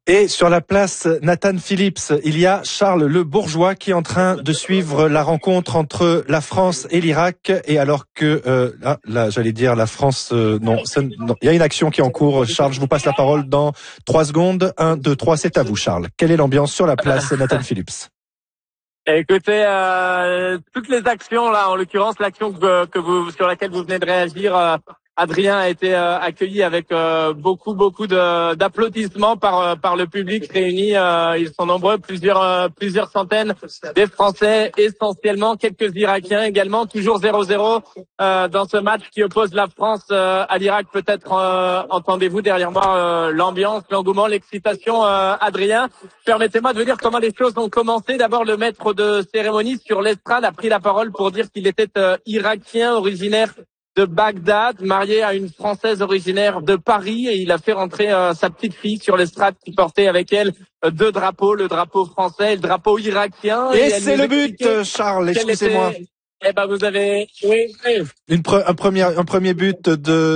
Et sur la place Nathan Phillips, il y a Charles Le Bourgeois qui est en train de suivre la rencontre entre la France et l'Irak. Et alors que, là j'allais dire la France, non, il y a une action qui est en cours. Charles, je vous passe la parole dans 3 secondes. 1, 2, 3, c'est à vous Charles. Quelle est l'ambiance sur la place Nathan Phillips? Écoutez, toutes les actions là, en l'occurrence l'action sur laquelle vous venez de réagir, Adrien a été accueilli avec beaucoup d'applaudissements par le public réuni. Ils sont nombreux, plusieurs centaines, des Français essentiellement, quelques Irakiens également, toujours 0-0 dans ce match qui oppose la France à l'Irak. Peut-être entendez-vous derrière moi l'ambiance, l'engouement, l'excitation. Adrien, permettez-moi de vous dire comment les choses ont commencé. D'abord, le maître de cérémonie sur l'estrade a pris la parole pour dire qu'il était irakien, originaire de Bagdad, marié à une Française originaire de Paris, et il a fait rentrer sa petite fille sur l'estrade qui portait avec elle 2 drapeaux, le drapeau français et le drapeau irakien. Et c'est le but, Charles, excusez-moi. Eh ben, vous avez, oui. Un premier but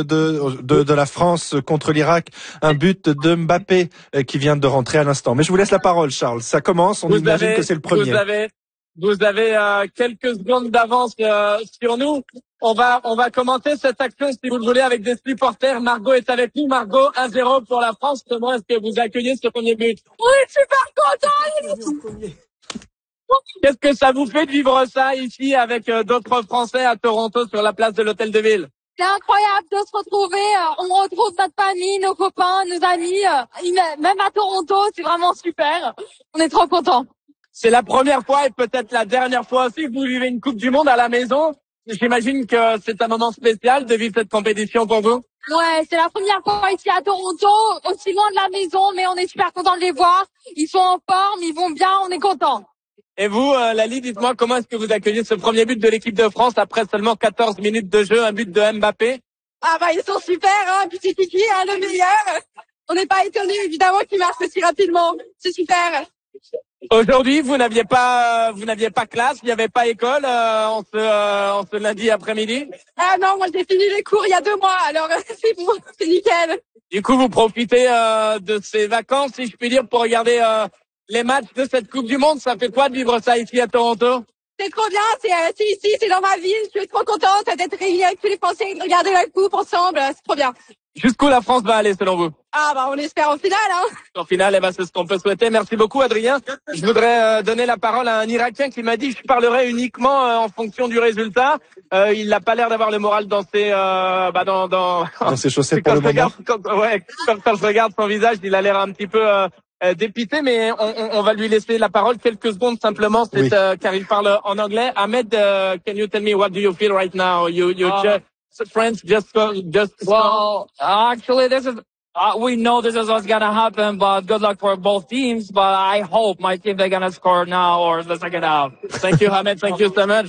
de la France contre l'Irak, un but de Mbappé qui vient de rentrer à l'instant. Mais je vous laisse la parole, Charles. Ça commence, on imagine que c'est le premier. Vous avez quelques secondes d'avance sur nous. On va commenter cette action, si vous le voulez, avec des supporters. Margot est avec nous. Margot, 1-0 pour la France. Comment est-ce que vous accueillez ce premier but? Oui, super content. Qu'est-ce que ça vous fait de vivre ça ici avec d'autres Français à Toronto sur la place de l'Hôtel de Ville? C'est incroyable de se retrouver. On retrouve notre famille, nos copains, nos amis, même à Toronto. C'est vraiment super. On est trop contents. C'est la première fois et peut-être la dernière fois aussi que vous vivez une Coupe du Monde à la maison. J'imagine que c'est un moment spécial de vivre cette compétition pour vous. Ouais, c'est la première fois ici à Toronto, aussi loin de la maison, mais on est super contents de les voir. Ils sont en forme, ils vont bien, on est contents. Et vous, Lali, dites-moi comment est-ce que vous accueillez ce premier but de l'équipe de France après seulement 14 minutes de jeu, un but de Mbappé? Ah bah ils sont super, hein, petit Kiki, hein, le meilleur. On n'est pas étonnés évidemment qu'il marche aussi rapidement. C'est super. Aujourd'hui, vous n'aviez pas classe, il n'y avait pas école en ce lundi après-midi? Ah non, moi j'ai fini les cours il y a 2 mois, alors c'est bon, c'est nickel. Du coup, vous profitez de ces vacances, si je puis dire, pour regarder les matchs de cette Coupe du Monde. Ça fait quoi de vivre ça ici à Toronto? C'est trop bien, c'est ici, c'est dans ma ville. Je suis trop contente d'être réunie avec tous les Français et de regarder la Coupe ensemble. C'est trop bien. Jusqu'où la France va aller selon vous? Ah bah on espère en finale, hein. En finale, c'est ce qu'on peut souhaiter. Merci beaucoup Adrien. Je voudrais donner la parole à un Irakien qui m'a dit je parlerai uniquement en fonction du résultat. Il n'a pas l'air d'avoir le moral dans ses dans ses chaussettes pour le moment. Quand je regarde son visage, il a l'air un petit peu dépité, mais on va lui laisser la parole quelques secondes simplement, Oui. car il parle en anglais. Ahmed, can you tell me what do you feel right now? Well, actually, this is we know this is what's gonna happen, but good luck for both teams. But I hope my team they're gonna score now or the second half. Thank you, Ahmed. Thank you so much.